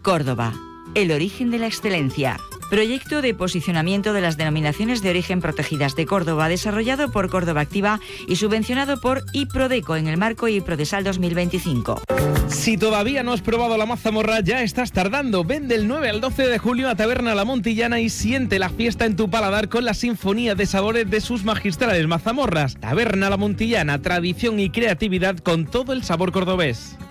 Córdoba, el origen de la excelencia. Proyecto de posicionamiento de las denominaciones de origen protegidas de Córdoba, desarrollado por Córdoba Activa y subvencionado por IPRODECO en el marco IPRODESAL 2025. Si todavía no has probado la mazamorra, ya estás tardando. Ven del 9 al 12 de julio a Taberna La Montillana y siente la fiesta en tu paladar con la sinfonía de sabores de sus magistrales mazamorras. Taberna La Montillana, tradición y creatividad con todo el sabor cordobés.